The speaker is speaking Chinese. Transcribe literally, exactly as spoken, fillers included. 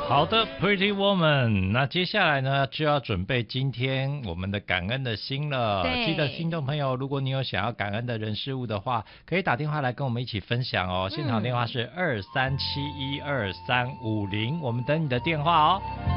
好的 ，Pretty Woman， 那接下来呢就要准备今天我们的感恩的心了。记得听众朋友，如果你有想要感恩的人事物的话，可以打电话来跟我们一起分享哦。现场电话是二三七一二三五零，我们等你的电话哦。